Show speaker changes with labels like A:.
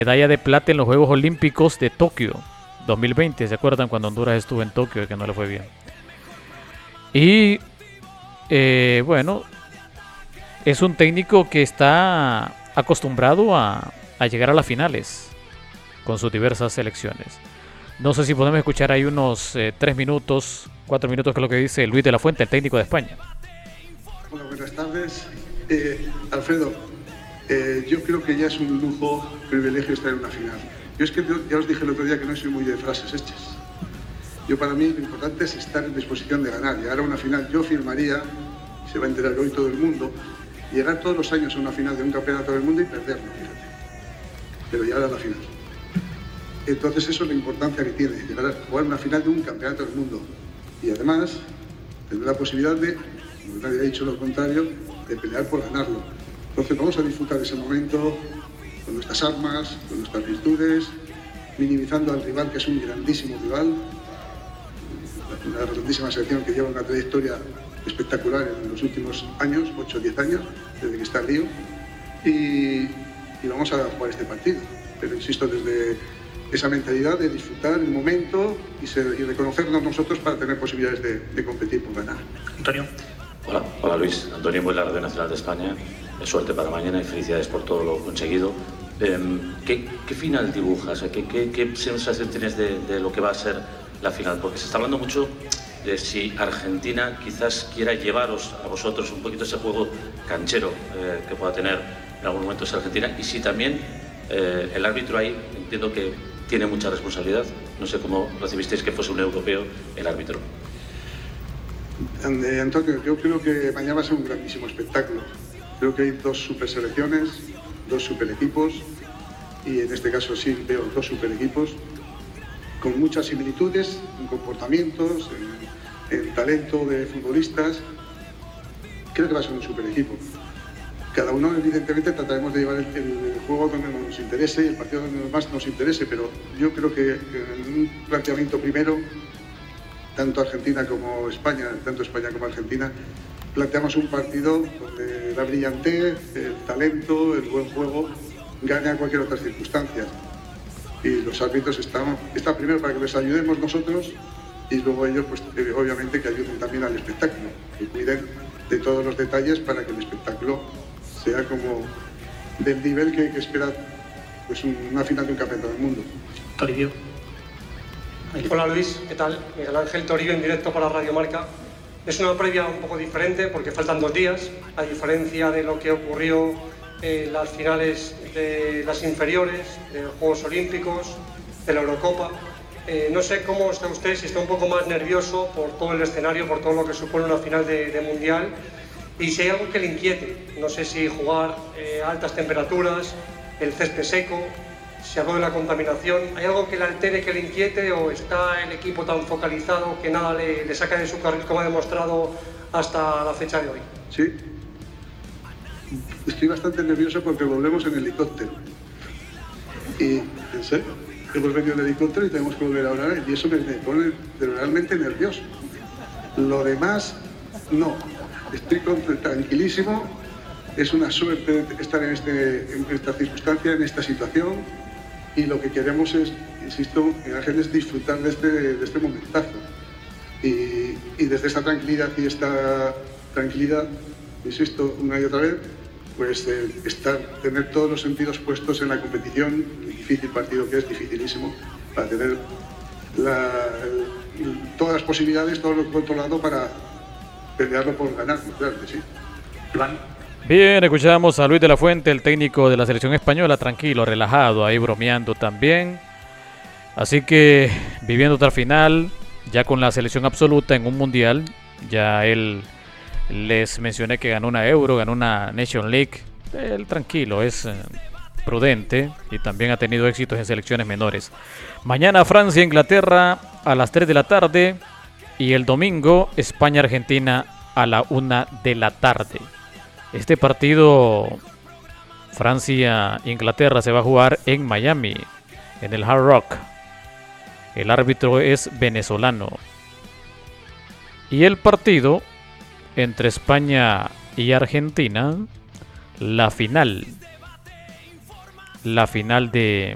A: medalla de plata en los Juegos Olímpicos de Tokio 2020. ¿Se acuerdan cuando Honduras estuvo en Tokio y que no le fue bien? Y bueno, es un técnico que está acostumbrado a llegar a las finales con sus diversas selecciones. No sé si podemos escuchar ahí unos 3 minutos, 4 minutos, que es lo que dice Luis de la Fuente, el técnico de España.
B: Hola, buenas tardes. Alfredo, yo creo que ya es un lujo, privilegio estar en una final. Yo es que ya os dije el otro día que no soy muy de frases hechas. Yo, para mí, lo importante es estar en disposición de ganar. Llegar a una final, yo firmaría, se va a enterar hoy todo el mundo, llegar todos los años a una final de un campeonato del mundo y perderlo, fíjate. Pero llegar a la final. Entonces eso es la importancia que tiene, llegar a jugar una final de un campeonato del mundo. Y además, tener la posibilidad de, como nadie ha dicho lo contrario, de pelear por ganarlo. Entonces vamos a disfrutar ese momento con nuestras armas, con nuestras virtudes, minimizando al rival, que es un grandísimo rival, una grandísima selección que lleva una trayectoria espectacular en los últimos años, 8 o 10 años, desde que está el Río, y vamos a jugar este partido. Pero insisto, desde esa mentalidad de disfrutar el momento y reconocernos nosotros para tener posibilidades de competir por ganar.
C: Antonio.
D: Hola Luis, Antonio Buey, la Radio Nacional de España. Suerte para mañana y felicidades por todo lo conseguido. ¿Qué final dibujas? ¿Qué sensación tienes de lo que va a ser la final? Porque se está hablando mucho de si Argentina quizás quiera llevaros a vosotros un poquito ese juego canchero que pueda tener en algún momento esa Argentina, y si también el árbitro ahí entiendo que tiene mucha responsabilidad. No sé cómo recibisteis que fuese un europeo el árbitro.
B: Antonio, yo creo que mañana va a ser un grandísimo espectáculo. Creo que hay 2 super selecciones, 2 super equipos, y en este caso sí veo 2 super equipos con muchas similitudes en comportamientos, en talento de futbolistas. Creo que va a ser un super equipo. Cada uno, evidentemente, trataremos de llevar el juego donde nos interese y el partido donde más nos interese, pero yo creo que en un planteamiento primero, tanto Argentina como España, tanto España como Argentina, planteamos un partido donde la brillantez, el talento, el buen juego gane a cualquier otra circunstancia. Y los árbitros están primero para que les ayudemos nosotros, y luego ellos, pues obviamente, que ayuden también al espectáculo, que cuiden de todos los detalles para que el espectáculo sea como del nivel que espera, pues, una final de un campeonato del mundo.
C: Toribio.
E: Hola Luis, ¿qué tal? Miguel Ángel Toribio en directo para Radio Marca. Es una previa un poco diferente porque faltan 2 días, a diferencia de lo que ocurrió en las finales de las inferiores, de los Juegos Olímpicos, de la Eurocopa. No sé cómo está usted, si está un poco más nervioso por todo el escenario, por todo lo que supone una final de Mundial, y si hay algo que le inquiete. No sé si jugar a altas temperaturas, el césped seco, se habló de la contaminación. ¿Hay algo que le altere, que le inquiete, o está el equipo tan focalizado que nada le saca de su carril, como ha demostrado hasta la fecha de hoy?
B: Sí. Estoy bastante nervioso porque volvemos en helicóptero. Y, en serio, hemos venido en helicóptero y tenemos que volver ahora, y eso me pone realmente nervioso. Lo demás, no. Estoy tranquilísimo. Es una suerte estar en esta circunstancia, en esta situación, y lo que queremos es, insisto, Ángel, es disfrutar de este momentazo. Y desde esta tranquilidad insisto, una y otra vez, pues tener todos los sentidos puestos en la competición, el difícil partido que es, dificilísimo, para tener todas las posibilidades, todo lo controlado para pelearlo por ganar, claro que sí.
C: Iván.
A: Bien, escuchamos a Luis de la Fuente, el técnico de la selección española, tranquilo, relajado, ahí bromeando también. Así que viviendo otra final, ya con la selección absoluta en un mundial. Ya él, les mencioné que ganó una Euro, ganó una Nation League. Él tranquilo, es prudente y también ha tenido éxitos en selecciones menores. Mañana Francia, Inglaterra a las 3 de la tarde, y el domingo España-Argentina a la 1 de la tarde. Este partido Francia-Inglaterra se va a jugar en Miami, en el Hard Rock. El árbitro es venezolano. Y el partido entre España y Argentina, la final de